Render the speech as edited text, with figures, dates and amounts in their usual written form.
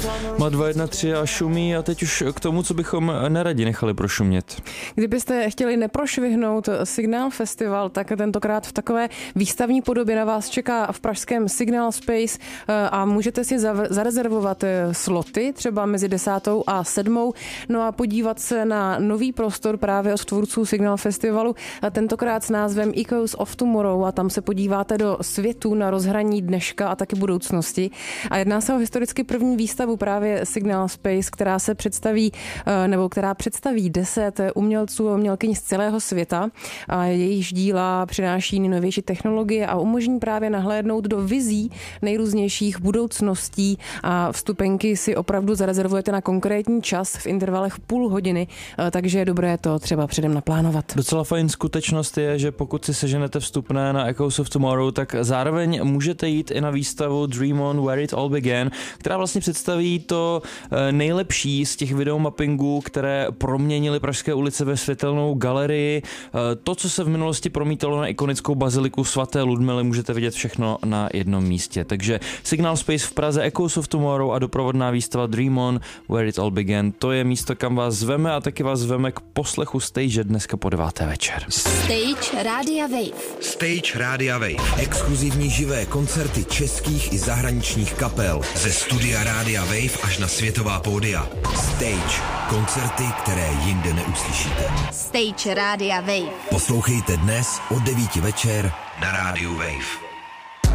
Má 213 a šumí a teď už k tomu, co bychom neradi nechali prošumět. Kdybyste chtěli neprošvihnout Signál Festival, tak tentokrát v takové výstavní podobě na vás čeká v pražském Signal Space a můžete si zarezervovat sloty třeba mezi 10. a 7. No a podívat se na nový prostor právě od tvůrců Signal Festivalu, tentokrát s názvem Echoes of Tomorrow, a tam se podíváte do světů na rozhraní dneška a taky budoucnosti. A jedná se o historicky první výstavu právě Signal Space, která se představí, nebo která představí 10 umělců a umělkyň z celého světa. A jejich díla přináší nejnovější technologie a umožní právě nahlédnout do vizí nejrůznějších budoucností, a vstupenky si opravdu zarezervujete na konkrétní čas v intervalech půl hodiny, takže je dobré to třeba předem naplánovat. Docela fajn skutečnost je, že pokud si seženete vstupné na Echoes of Tomorrow, tak zároveň můžete jít i na výstavu Dream On Where It All Began, která vlastně představí to nejlepší z těch videomappingů, které proměnily pražské ulice ve světelnou galerii. To, co se v minulosti promítalo na ikonickou baziliku svaté Ludmily, můžete vidět všechno na jednom místě. Takže Signal Space v Praze, Echoes of Tomorrow a doprovodná výstava Dream On Where It All Began. To je místo, kam vás zveme, a taky vás zveme k poslechu Stage dneska po 9. večer. Stage Rádia Wave. Stage Rádia Wave. Exkluzivní živé koncerty českých i zahraničních kapel. Ze studia Rádia Wave až na světová pódia. Stage. Koncerty, které jinde neuslyšíte. Stage Rádia Wave. Poslouchejte dnes od 9 večer na Rádiu Wave.